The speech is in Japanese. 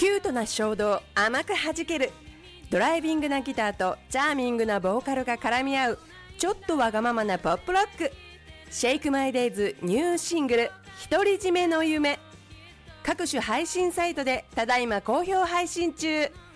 キュートな衝動甘く弾ける、ドライビングなギターとチャーミングなボーカルが絡み合うちょっとわがままなポップロック。シェイクマイデイズニューシングル独り占めの夢、各種配信サイトでただいま好評配信中。